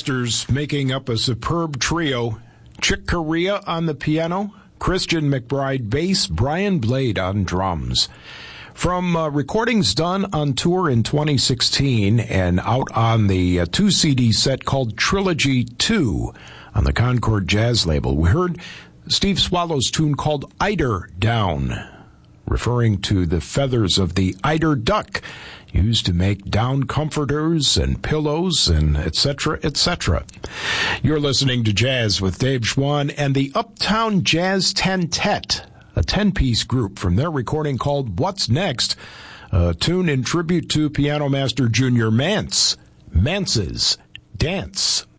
Masters making up a superb trio. Chick Corea on the piano, Christian McBride bass, Brian Blade on drums. From recordings done on tour in 2016 and out on the 2-CD set called Trilogy 2 on the Concord Jazz label, we heard Steve Swallow's tune called Eider Down, referring to the feathers of the eider duck used to make down comforters and pillows and etc., etc. You're listening to Jazz with Dave Schwann and the Uptown Jazz Tentet, a 10-piece group from their recording called What's Next, a tune in tribute to piano master Junior Mance, Mance's Dance.